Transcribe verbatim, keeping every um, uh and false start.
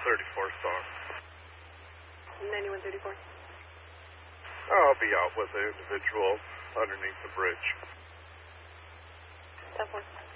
thirty-four star. ninety-one thirty-four. I'll be out with the individual underneath the bridge. ten four.